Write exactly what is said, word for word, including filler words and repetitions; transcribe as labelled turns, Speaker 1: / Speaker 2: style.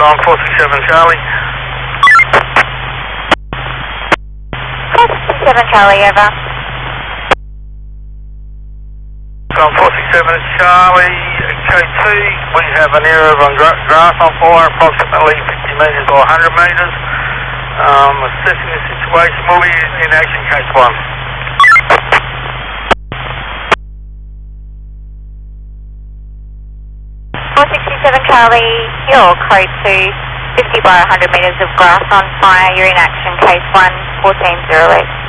Speaker 1: on four six seven Charlie.
Speaker 2: four six seven Charlie, over.
Speaker 1: On four six seven Charlie, K two, we have an area of gra grass on fire, approximately fifty metres or one hundred metres. Um, assessing the situation, we'll be in action, case one.
Speaker 2: four six seven Charlie, your code two, fifty by one hundred metres of grass on fire, you're in action, case one, fourteen zero eight.